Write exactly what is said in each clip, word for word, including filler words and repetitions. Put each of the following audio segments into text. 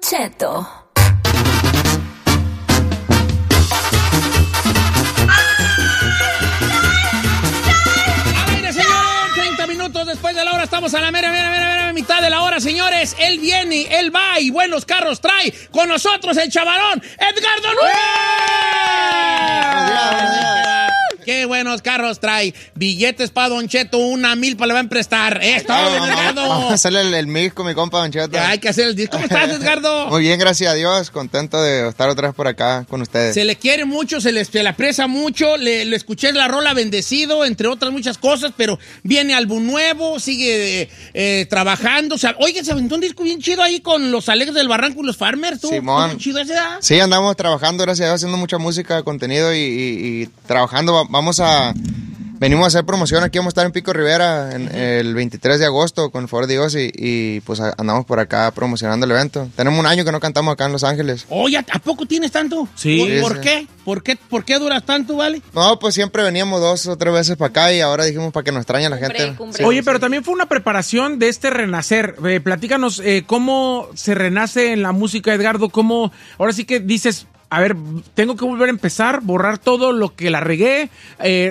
Cheto. Después de la hora estamos a la mera, mera, mera, mera mitad de la hora, señores. Él viene, él va y buenos carros trae. Con nosotros el chavalón, Edgardo Núñez. Qué buenos carros trae. Billetes para Don Cheto, una milpa le va a prestar. Es todo, no, Edgardo. Vamos a hacerle el, el mix con mi compa Don Cheto. Ya hay que hacer el disco. ¿Cómo estás, Edgardo? Muy bien, gracias a Dios. Contento de estar otra vez por acá con ustedes. Se le quiere mucho, se le, se le aprecia mucho. Le, le escuché la rola Bendecido, entre otras muchas cosas, pero viene álbum nuevo, sigue eh, trabajando. O sea, oye, se aventó un disco bien chido ahí con los Alegres del Barranco y los Farmers. ¿Tú? Simón. ¿Cómo chido ese, da? Sí, andamos trabajando, gracias a Dios, haciendo mucha música, contenido y, y, y trabajando. Vamos a... Venimos a hacer promoción, aquí vamos a estar en Pico Rivera en, uh-huh. el veintitrés de agosto, con el favor de Dios, y, y pues andamos por acá promocionando el evento. Tenemos un año que no cantamos acá en Los Ángeles. Oye, ¿a poco tienes tanto? Sí. ¿Por, sí, ¿por sí. qué? ¿Por qué? ¿Por qué duras tanto, vale? No, pues siempre veníamos dos o tres veces para acá y ahora dijimos para que nos extrañe la cumbre, gente. Cumbre. Sí, Oye, pero también fue una preparación de este renacer. Eh, platícanos eh, cómo se renace en la música, Edgardo, cómo ahora sí que dices, a ver, tengo que volver a empezar, borrar todo lo que la regué, eh,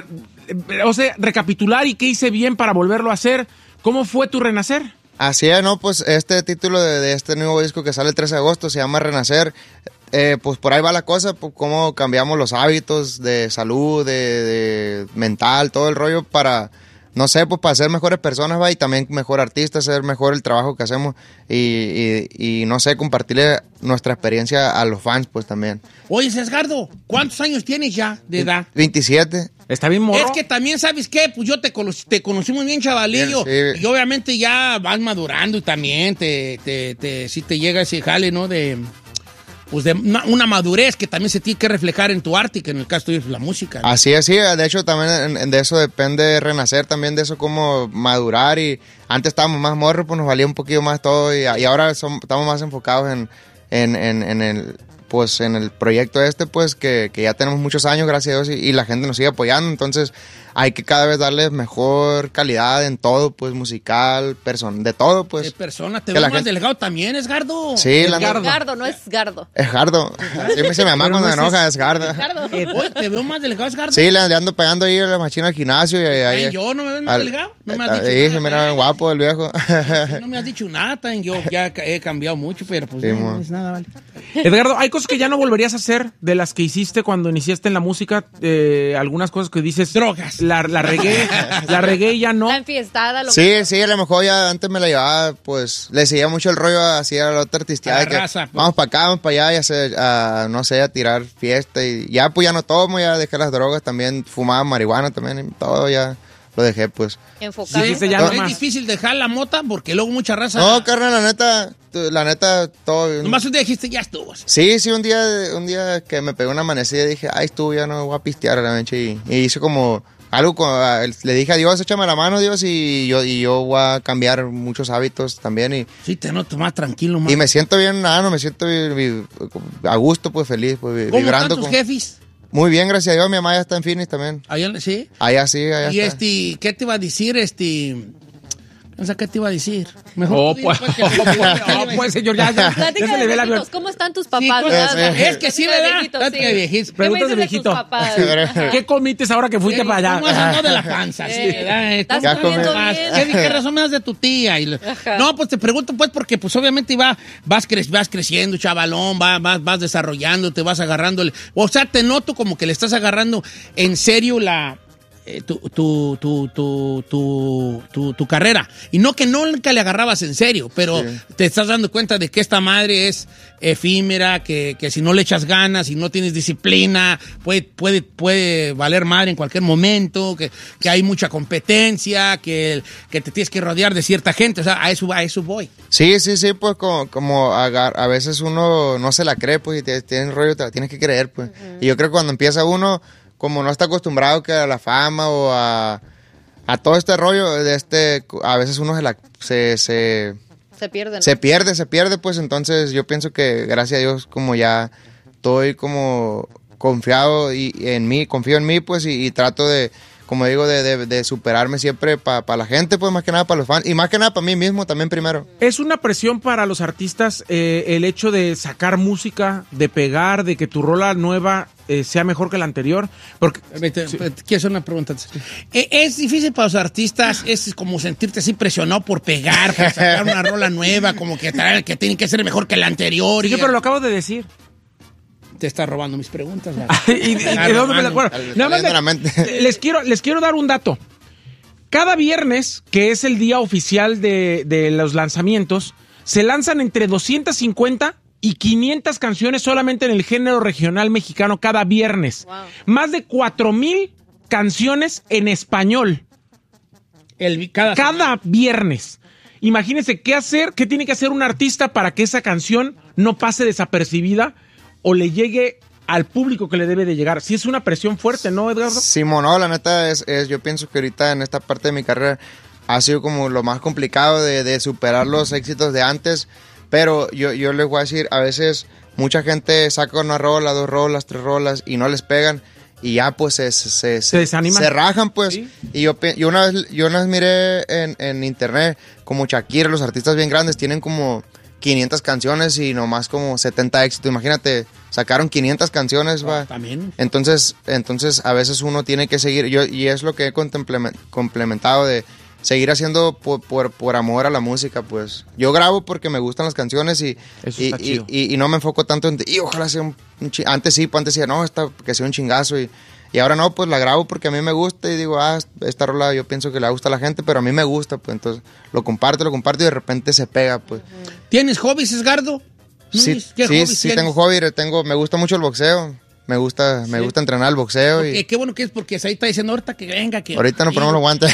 o sea, recapitular y qué hice bien para volverlo a hacer. ¿Cómo fue tu renacer? Así es, ¿no? Pues este título de, de este nuevo disco que sale el trece de agosto se llama Renacer. Eh, pues por ahí va la cosa, pues, cómo cambiamos los hábitos de salud, de, de mental, todo el rollo para... No sé, pues para ser mejores personas, va, y también mejor artistas, hacer mejor el trabajo que hacemos y, y, y no sé, compartirle nuestra experiencia a los fans, pues también. Oye, Edgardo, ¿cuántos años tienes ya de edad? veintisiete. Está bien morro. Es que también, ¿sabes qué? Pues yo te conocí, te conocí muy bien, chavalillo. Sí. Y obviamente ya vas madurando y también te, te, te, sí te llega ese jale, ¿no? De... Pues de una, una madurez que también se tiene que reflejar en tu arte, que en el caso tuyo es la música, ¿no? Así es, sí, de hecho también en, de eso depende renacer, también de eso cómo madurar, y antes estábamos más morros, pues nos valía un poquito más todo, y, y ahora son, estamos más enfocados en, en, en, en el... pues en el proyecto este, pues que, que ya tenemos muchos años, gracias a Dios, y, y la gente nos sigue apoyando, entonces hay que cada vez darles mejor calidad en todo, pues musical, person, de todo, pues. De persona, te que veo la más gente... delgado también, Edgardo. Sí, la Gardo. Gardo, no es Gardo. Es Gardo. Sí, me dice mi mamá cuando me enoja, es Gardo. Oye, te veo más delgado, Edgardo. Sí, le, le ando pegando ahí a la máquina al gimnasio. Y, ahí, Ay, yo no me ves más al, delgado. No me has dicho Sí, nada. se mira guapo el viejo. No me has dicho nada, tan yo ya he cambiado mucho, pero pues sí, no, mo. no es nada, vale. Edgardo, ¿hay cosas que ya no volverías a hacer de las que hiciste cuando iniciaste en la música? Eh, algunas cosas que dices... Drogas. La, la regué, la regué y ya no. La enfiestada, lo Sí, sí, a lo mejor ya antes me la llevaba, pues, le seguía mucho el rollo así a la otra artista. A la de que raza, pues. Vamos para acá, vamos para allá, y hacer, a, no sé, a tirar fiesta. Y ya, pues, ya no tomo, ya dejé las drogas, también fumaba marihuana también, y todo ya lo dejé, pues. enfocado. Sí, Dijiste ya pero no es más. difícil dejar la mota porque luego mucha raza... No, carnal, la neta, tu- la neta, todo... Nomás un día dijiste, ya estuvo. Sí, sí, un día, un día que me pegó una amanecida y dije, ay, estuvo, ya no voy a pistear a la noche. Y, y hice como algo, con, a- le dije a Dios, échame la mano, Dios, y yo, y yo voy a cambiar muchos hábitos también. Y, Sí, te noto más tranquilo, más. y me siento bien, nada, no me siento vi- vi- a gusto, pues feliz, pues vi- ¿Cómo vibrando. están tus con- jefes? Muy bien, gracias a Dios, mi mamá ya está en Phoenix también. Allá, ¿sí? Allá sí, allá Y está. este, ¿qué te iba a decir, este... O sea, ¿qué te iba a decir? Mejor Oh, tú pues, dime, pues, que- oh, pues, señor, ya, ya, ya Plática se le de ve la viejitos. ¿Cómo están tus Sí, papás? pues, ¿verdad? sí. es que sí, Plática de ¿verdad? viejitos, Plática sí. de viejitos. ¿Qué me Preguntas de dices tus viejito. papás? ¿Qué comites ahora que fuiste Sí, para allá? ¿cómo has andado de la panza? Sí, Eh, ¿verdad? ¿estás ¿Cómo comiendo vas? bien? ¿Qué, qué razón me das de tu tía? Y lo- Ajá. No, pues te pregunto, pues, porque pues obviamente va, vas, cre- vas creciendo, chavalón, va- vas, vas desarrollando, te vas agarrando. El... O sea, te noto como que le estás agarrando en serio la... eh, Tu, tu, tu, tu, tu, tu, tu carrera. Y no que nunca le agarrabas en serio, pero Sí. te estás dando cuenta de que esta madre es efímera, que, que si no le echas ganas, si no tienes disciplina, puede, puede, puede valer madre en cualquier momento, que, que hay mucha competencia, que, que te tienes que rodear de cierta gente. O sea, a eso, a eso voy. Sí, sí, sí, pues como, como agar- a veces uno no se la cree, pues, y te, tienes rollo, te la tienes que creer, pues. Uh-huh. Y yo creo que cuando empieza uno, como no está acostumbrado que a la fama o a, a todo este rollo, de este, a veces uno se la, se, se, Se pierden. se pierde, se pierde, pues, entonces yo pienso que gracias a Dios como ya estoy como confiado y, y en mí, confío en mí, pues, y, y trato de como digo, de, de, de superarme siempre para pa la gente, pues más que nada para los fans y más que nada para mí mismo también primero. ¿Es una presión para los artistas eh, el hecho de sacar música, de pegar, de que tu rola nueva eh, sea mejor que la anterior? Porque Te, sí. Quiero hacer una pregunta antes. Eh, ¿Es difícil para los artistas, es como sentirte así presionado por pegar, por sacar una rola nueva, como que, traer, que tiene que ser mejor que la anterior? Sí, y, pero lo acabo de decir. Te está robando mis preguntas. y, y, y de dónde me la acuerdo. Nada más Saliendo la me- mente. les quiero, les quiero dar un dato. Cada viernes, que es el día oficial de, de los lanzamientos, se lanzan entre doscientas cincuenta y quinientas canciones solamente en el género regional mexicano cada viernes. Wow. Más de cuatro mil canciones en español El, cada, cada viernes. Imagínense qué hacer, qué tiene que hacer un artista para que esa canción no pase desapercibida o le llegue al público que le debe de llegar. Sí es una presión fuerte, ¿no, Edgardo? Simón, no, la neta es, es, yo pienso que ahorita en esta parte de mi carrera ha sido como lo más complicado de, de superar los éxitos de antes, pero yo, yo les voy a decir, a veces mucha gente saca una rola, dos rolas, tres rolas y no les pegan y ya pues se, se, Se desaniman. se rajan pues. Sí. Y yo, pi- yo, una vez, yo una vez miré en, en internet como Shakira, los artistas bien grandes tienen como quinientas canciones y nomás como setenta éxitos. Imagínate, sacaron quinientas canciones, va. También. Entonces, entonces a veces uno tiene que seguir, yo y es lo que he contemple- complementado de seguir haciendo por, por, por amor a la música, pues. Yo grabo porque me gustan las canciones y, Eso y, está y, chido. y- y no me enfoco tanto en, y ojalá sea un, un chi- antes sí, pues antes decía, no, esta, que sea un chingazo y, y ahora no, pues la grabo porque a mí me gusta y digo, ah, esta rola yo pienso que le gusta a la gente, pero a mí me gusta, pues entonces lo comparto, lo comparto y de repente se pega, pues. ¿Tienes hobbies, Edgardo? Sí, Luis, ¿qué sí, hobbies sí tienes? tengo hobby, tengo, me gusta mucho el boxeo, me gusta, me Sí. gusta entrenar el boxeo y... Porque, qué bueno que es porque ahí está diciendo ahorita que venga. Que Ahorita nos ponemos los guantes.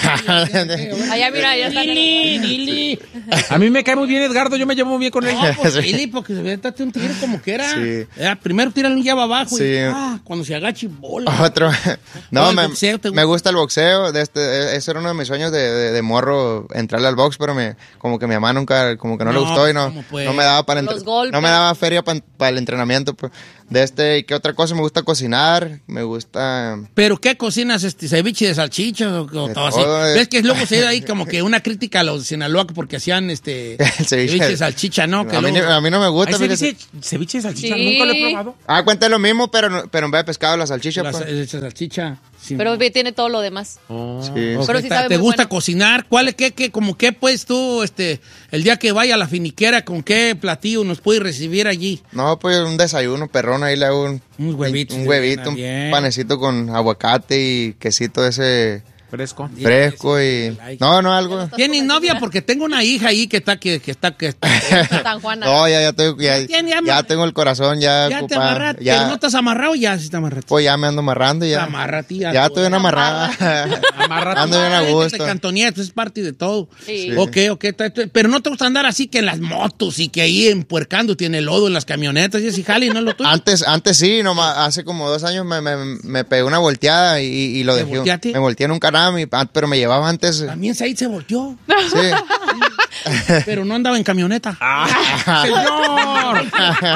Allá, mira, ya está. Lili, Lili. A mí me cae muy bien Edgardo, yo me llevo muy bien con él. No, pues Sí. Lili, porque se ve date un tiro como que era. Sí. Eh, primero tírale un llave abajo Sí. y ah, cuando se agache bola. Otro. No, No, el me, boxeo te gusta. me gusta el boxeo. De este, ese era uno de mis sueños de, de, de morro, entrarle al box, pero me, como que mi mamá nunca, como que no, le No, gustó y no, ¿cómo pues? no me daba para Los entre- golpes. no me daba feria para el entrenamiento. Pues. De este, ¿y qué otra cosa? Me gusta cocinar, me gusta. ¿Pero qué cocinas? Este, ¿ceviche de salchicha o, o De todo así? todo, eh. ¿Ves que luego se da ahí como que una crítica a los de Sinaloa porque hacían este El ceviche. de salchicha, ¿no? Que a, mí, luego- a mí no me gusta. ¿Hay fíjate. ceviche, ceviche de salchicha? Sí. Nunca lo he probado. Ah, cuenta lo mismo, pero, no- pero en vez de pescado, la salchicha. la pues. sa- esa salchicha. sí. Pero tiene todo lo demás. Sí. Ok, Pero sí ta- sabe ¿Te muy gusta bueno. cocinar? ¿Cuál es, qué, qué, como qué, pues tú, este, el día que vaya a la finiquera, con qué platillo nos puede recibir allí? No, pues un desayuno, perrón, ahí le hago un, Unos huevitos. un huevito, un Bien. panecito con aguacate y quesito ese Fresco. Sí, fresco sí, y... sí, like. No, no, algo... ¿Tienes novia? Porque tengo una hija ahí que está, que, que está, que está. San Juana. No, ya, ya, tengo, ya, Ya tiene, ya ya me- tengo el corazón ya Ya te ocupado. amarraste, Ya, pero no estás amarrado ya, sí te amarraste. pues ya me ando amarrando ya. Amárrate ya. Ya tú. estoy bien amarrada. Amarrate. Ando bien a Ay, que gusto. Te cantoneas, eso es parte de todo. Sí. Sí. Ok, ok. ta- ta- Pero no te gusta andar así que en las motos y que ahí empuercando tiene lodo en las camionetas y así, jale, no es lo tuyo. Antes, antes sí, nomás, hace como dos años me, me, me pegué una volteada y, y lo ¿Te dejé. volteaste? Me volteé en un canam, y- ah, pero me llevaba antes. También Said se volteó, Sí. pero no andaba en camioneta. ¡Señor!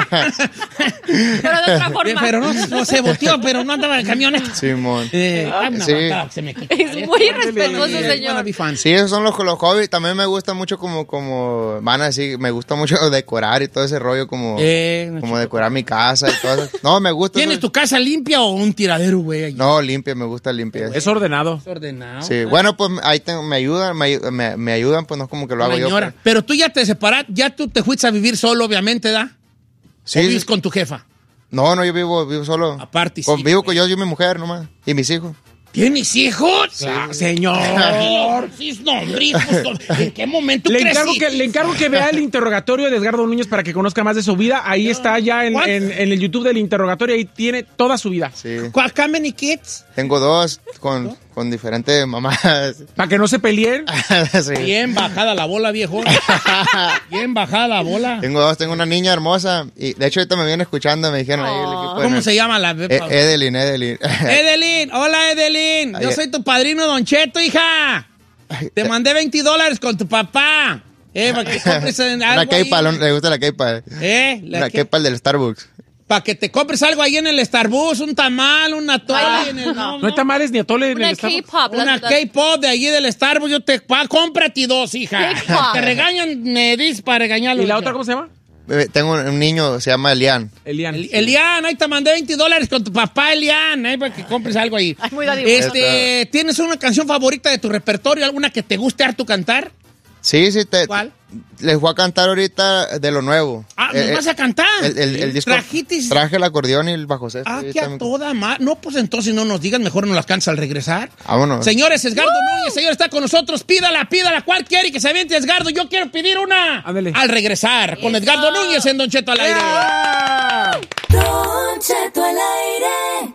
Pero de otra forma. Pero no, no se volteó, pero no andaba en camioneta. Simón. Eh, ay, una Sí. vaca, se me quitó. Es muy irrespetuoso, Eh, señor. wanna be fan. Sí, esos son los, los hobbies. También me gusta mucho como, como, van a decir, me gusta mucho decorar y todo ese rollo como, Eh, no, como chico. decorar mi casa y todo eso. No, me gusta. ¿Tienes eso. tu casa limpia o un tiradero, güey? allí? No, limpia, me gusta limpia. Es ordenado. Ordenado. Sí, bueno, pues ahí tengo, me ayudan, me, me, me ayudan, pues no es como que lo hago La yo. señora. pues. Pero tú ya te separaste, ya tú te fuiste a vivir solo, obviamente, ¿da? Sí, ¿O vives con tu jefa? no, no, yo vivo, vivo solo. Aparte, Con- sí, Vivo güey. con yo y mi mujer nomás, y mis hijos. ¿Tienes hijos? Ah, señor. Sí, no, hombre, hijos, no. ¿En qué momento Le crecí? encargo, que, le encargo que vea el interrogatorio de Edgardo Núñez para que conozca más de su vida. Ahí está ya en, What? en- en el YouTube del interrogatorio. Ahí tiene toda su vida. Sí. ¿Cuál- How many kids? Tengo dos con, con diferentes mamás. Para que no se peleen. Sí. Bien bajada la bola, viejo. Bien bajada la bola. Tengo dos, tengo una niña hermosa y de hecho ahorita me vienen escuchando, me dijeron ahí el equipo de ¿Cómo mi- se llama la bebé? E- Edelin, Edelin. Edelin, hola Edelin. Yo Ay, soy tu padrino Don Cheto, hija. Te mandé veinte dólares con tu papá. Eh, para que compres en algo La ahí. K-Pal, le gusta la K-Pal. Eh, La que- K-Pal del Starbucks. para que te compres algo ahí en el Starbucks, un tamal, un atole. Ah, en el, no. No hay tamales ni atole en Una el Starbucks. K-pop. Una las- las- K-pop de allí del Starbucks, yo te pa, cómprate dos, hija. K-pop. Te regañan, me dices para regañarlo. ¿Y la hija. otra cómo se llama? Eh, Tengo un, un niño, se llama Elian. Elian. El- Elian, ahí te mandé veinte dólares con tu papá, Elian, ahí para que compres algo ahí. Ay, muy dadivoso. Este, ¿tienes una canción favorita de tu repertorio? ¿Alguna que te guste harto cantar? Sí, sí, te, ¿Cuál? les voy a cantar ahorita de lo nuevo. Ah, Eh, ¿nos eh, vas a cantar? El, el, el disco. ¿Trajitis? Traje el acordeón y el bajo sexto. Ah, y que a también- toda madre. No, pues entonces no nos digan, mejor nos las cansa al regresar. Vámonos. Señores, Edgardo Núñez, señor, está con nosotros. Pídala, pídala. ¿Cuál quiere que se aviente, Edgardo? Yo quiero pedir una. Ándale. Al regresar, con Edgardo Núñez en Don Cheto al aire. ¡Ah! Don Cheto al aire.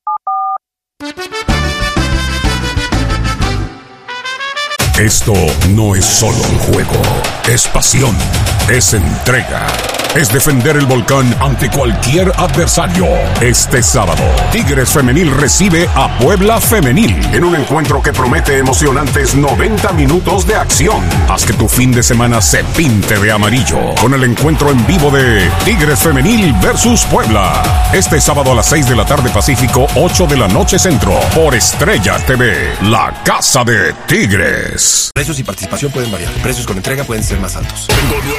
Esto no es solo un juego, es pasión, es entrega, es defender el volcán ante cualquier adversario. Este sábado, Tigres Femenil recibe a Puebla Femenil en un encuentro que promete emocionantes noventa minutos de acción. Haz que tu fin de semana se pinte de amarillo con el encuentro en vivo de Tigres Femenil versus Puebla. Este sábado a las seis de la tarde Pacífico, ocho de la noche Centro, por Estrella T V, la casa de Tigres. Precios y participación pueden variar. Precios con entrega pueden ser más altos. Tengo